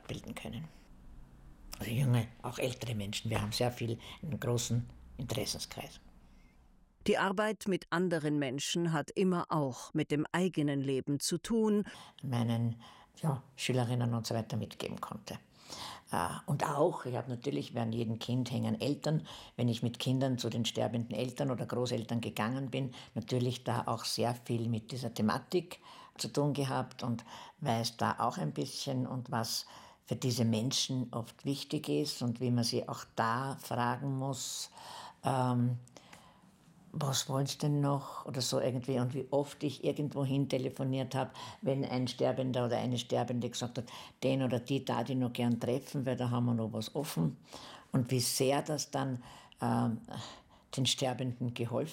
abbilden können. Also junge, auch ältere Menschen, wir haben sehr viel, einen großen Interessenskreis. Die Arbeit mit anderen Menschen hat immer auch mit dem eigenen Leben zu tun. Meinen Schülerinnen und so weiter mitgeben konnte. Und auch, ich habe natürlich, wie an jedem Kind hängen Eltern, wenn ich mit Kindern zu den sterbenden Eltern oder Großeltern gegangen bin, natürlich da auch sehr viel mit dieser Thematik zu tun gehabt und weiß da auch ein bisschen und was für diese Menschen oft wichtig ist und wie man sie auch da fragen muss, was wollen Sie denn noch oder so irgendwie, und wie oft ich irgendwo hin telefoniert habe, wenn ein Sterbender oder eine Sterbende gesagt hat, den oder die da die noch gern treffen, weil da haben wir noch was offen, und wie sehr das dann den Sterbenden geholfen